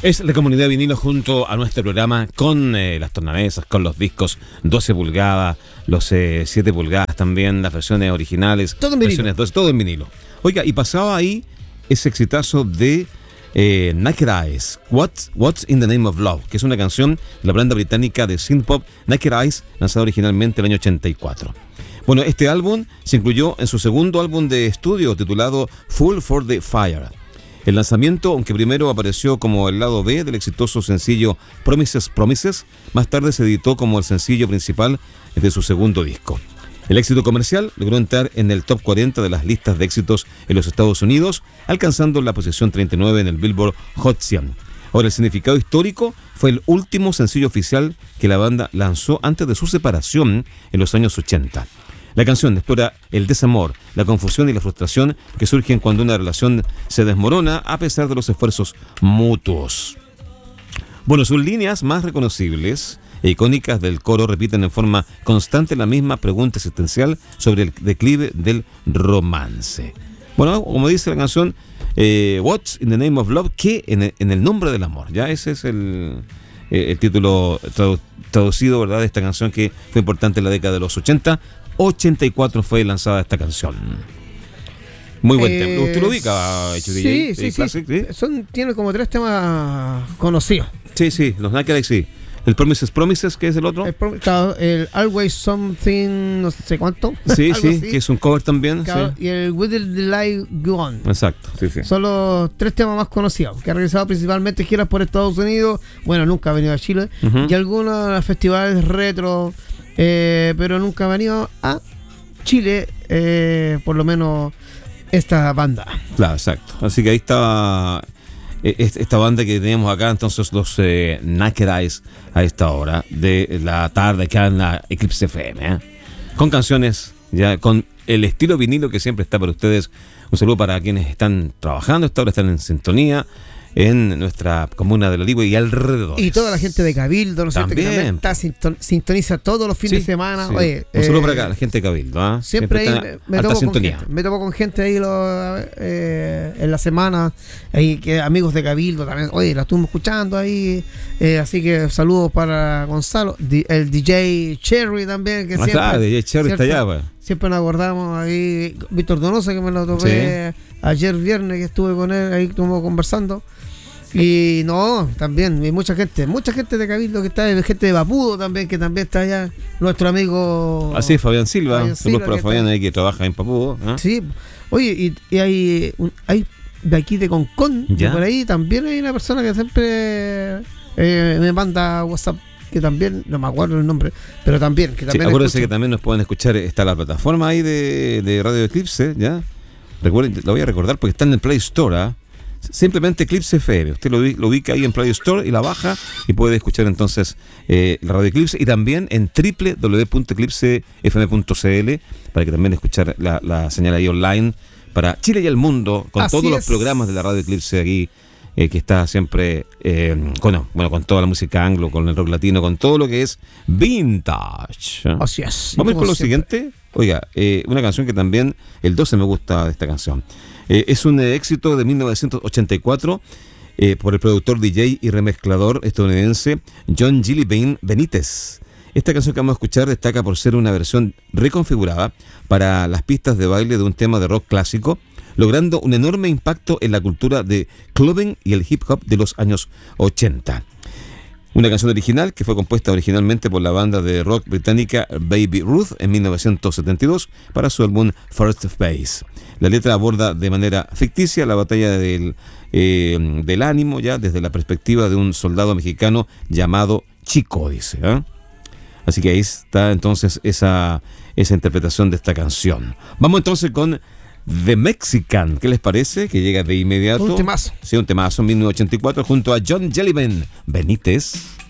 Es la comunidad vinilo junto a nuestro programa con las tornamesas, con los discos 12 pulgadas, los 7 pulgadas también, las versiones originales, todo en vinilo. Versiones 12, todo en vinilo. Oiga, y pasaba ahí ese exitazo de Naked Eyes, What's in the Name of Love, que es una canción de la banda británica de synthpop Naked Eyes, lanzada originalmente en el año 84. Bueno, este álbum se incluyó en su segundo álbum de estudio titulado Full for the Fire. El lanzamiento, aunque primero apareció como el lado B del exitoso sencillo Promises, más tarde se editó como el sencillo principal de su segundo disco. El éxito comercial logró entrar en el top 40 de las listas de éxitos en los Estados Unidos, alcanzando la posición 39 en el Billboard Hot 100. Ahora, el significado histórico fue el último sencillo oficial que la banda lanzó antes de su separación en los años 80. La canción explora el desamor, la confusión y la frustración que surgen cuando una relación se desmorona a pesar de los esfuerzos mutuos. Bueno, sus líneas más reconocibles e icónicas del coro repiten en forma constante la misma pregunta existencial sobre el declive del romance. Bueno, como dice la canción, What's in the Name of Love, que en el nombre del amor. Ya ese es el título traducido, ¿verdad?, de esta canción que fue importante en la década de los 80. 84 fue lanzada esta canción. Muy buen tema. ¿Usted lo ubica, DJ? Sí. Classic, ¿sí? Tiene como 3 temas conocidos. Sí, los Naked Eyes, sí. El Promises, que es el otro. El Always Something, no sé cuánto. Sí, así. que es un cover también. Claro, sí. Y el With the Light Gone. Exacto, sí. Son los 3 temas más conocidos, que ha realizado principalmente giras por Estados Unidos. Bueno, nunca ha venido a Chile. Uh-huh. Y algunos festivales retro, pero nunca ha venido a Chile, por lo menos esta banda. Claro, exacto. Así que ahí estaba esta banda que teníamos acá, entonces los Naked Eyes a esta hora de la tarde acá en la Eclipse FM, con canciones ya con el estilo vinilo que siempre está para ustedes. Un saludo para quienes están trabajando, esta hora están en sintonía en nuestra comuna de La Ligua y alrededor. Y toda la gente de Cabildo, ¿no es cierto? Que también sintoniza todos los fines de semana. Sí. Oye, un saludo para acá, la gente de Cabildo. Siempre ahí me topo con gente ahí en la semana, ahí, que amigos de Cabildo también. Oye, la estuvimos escuchando ahí, así que saludos para Gonzalo, el DJ Cherry también, que siempre. Claro, DJ Cherry está allá, pues. Siempre nos acordamos ahí, Víctor Donosa, que me lo topé ayer viernes, que estuve con él, ahí estuvimos conversando. Y no, también hay mucha gente de Cabildo que está, gente de Vapudo también, que también está allá, nuestro amigo. Así es, Fabián Silva, saludos para Fabián ahí que trabaja en Papudo. Sí, oye, y hay de aquí de Concón, por ahí también hay una persona que siempre me manda WhatsApp, que también, no me acuerdo el nombre, pero también, que también acuérdense que también nos pueden escuchar, está la plataforma ahí de Radio Eclipse, ¿ya? Recuerden, lo voy a recordar porque está en el Play Store, simplemente Eclipse FM, usted lo ubica ahí en Play Store y la baja y puede escuchar entonces la Radio Eclipse, y también en www.eclipsefm.cl para que también escuchar la señal ahí online para Chile y el mundo, con todos los programas de la Radio Eclipse aquí, que está siempre con toda la música anglo, con el rock latino, con todo lo que es vintage. Así es. Vamos con lo siguiente. Oiga, una canción que también el 12 me gusta de esta canción. Es un éxito de 1984 por el productor DJ y remezclador estadounidense John Gilly Benítez. Esta canción que vamos a escuchar destaca por ser una versión reconfigurada para las pistas de baile de un tema de rock clásico, logrando un enorme impacto en la cultura de clubbing y el hip hop de los años 80. Una canción original que fue compuesta originalmente por la banda de rock británica Baby Ruth en 1972 para su álbum First Base. La letra aborda de manera ficticia la batalla del ánimo, ya desde la perspectiva de un soldado mexicano llamado Chico, dice. Así que ahí está entonces esa interpretación de esta canción. Vamos entonces con The Mexican, ¿qué les parece? Que llega de inmediato. Un temazo. Sí, un temazo, 1984, junto a John Jellybean Benítez.